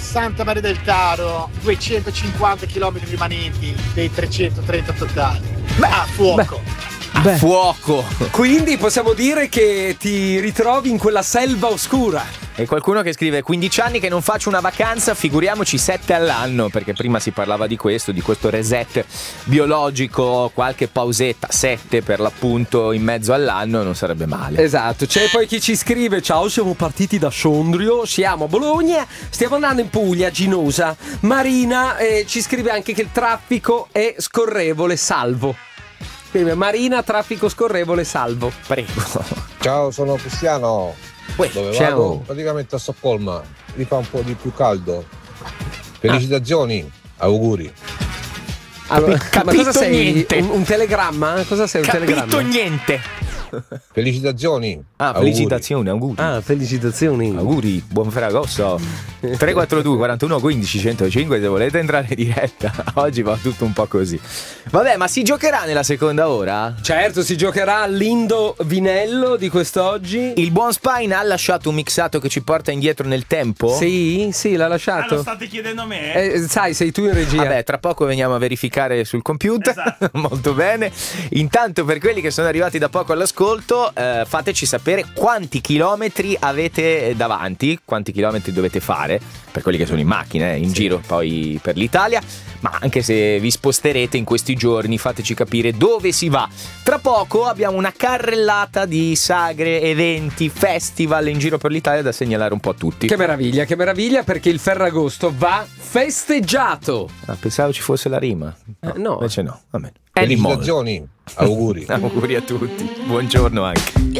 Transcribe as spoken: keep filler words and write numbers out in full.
Santa Maria del Taro, duecentocinquanta chilometri rimanenti dei trecentotrenta totali. Beh, a fuoco. Beh. A fuoco. Quindi possiamo dire che ti ritrovi in quella selva oscura. E qualcuno che scrive quindici anni che non faccio una vacanza, figuriamoci sette all'anno, perché prima si parlava di questo, di questo reset biologico, qualche pausetta, sette per l'appunto in mezzo all'anno non sarebbe male. Esatto, c'è poi chi ci scrive: ciao, siamo partiti da Sondrio, siamo a Bologna, stiamo andando in Puglia, Ginosa. Marina eh, ci scrive anche che il traffico è scorrevole, salvo. Scrive Marina, traffico scorrevole, salvo. Prego. Ciao, sono Cristiano. Uè, Dove ciao. vado? Praticamente a Stoccolma, mi fa un po' di più caldo. Felicitazioni, ah. auguri. Allora, ma cosa sei? Niente. Un, un telegramma? Cosa sei? Un Capito telegramma? niente. Felicitazioni. Ah, auguri. felicitazioni, auguri. Ah, felicitazioni. Auguri, buon Ferragosto. tre quattro due quarantuno quindici centocinque se volete entrare in diretta. Oggi va tutto un po' così. Vabbè, ma si giocherà nella seconda ora? Certo, si giocherà l'indovinello di quest'oggi. Il buon Spine ha lasciato un mixato che ci porta indietro nel tempo? Sì, sì, l'ha Ah, lasciato. lo state chiedendo a me? Eh, sai, sei tu in regia. Vabbè, tra poco veniamo a verificare sul computer. Esatto. Molto bene. Intanto, per quelli che sono arrivati da poco all'ascolto, eh, fateci sapere quanti chilometri avete davanti, quanti chilometri dovete fare, per quelli che sono in macchina, eh, in sì. giro poi per l'Italia. Ma anche se vi sposterete in questi giorni, fateci capire dove si va. Tra poco abbiamo una carrellata di sagre, eventi, festival in giro per l'Italia da segnalare un po' a tutti. Che meraviglia, che meraviglia, perché il Ferragosto va festeggiato. Ah, pensavo ci fosse la rima. No, eh, no. Invece no, va bene. Felicitazioni, auguri. Auguri a tutti, buongiorno anche.